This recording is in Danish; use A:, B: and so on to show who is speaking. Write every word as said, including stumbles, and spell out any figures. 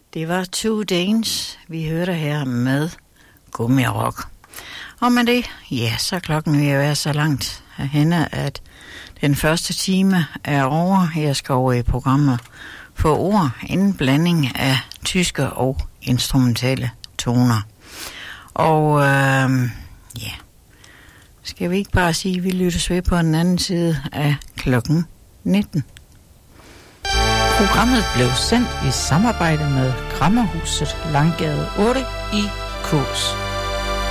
A: Det var Two Danes, vi hørte her med Gummirock. Og med det, ja, så er klokken ved at være så langt herhenne, at den første time er over. Jeg skal over i programmet for ord, en blanding af tyske og instrumentale toner. Og øh, ja, skal vi ikke bare sige, at vi lyttes ved på den anden side af klokken nitten.
B: Programmet blev sendt i samarbejde med Kræmmerhuset Langgade otte i Kås.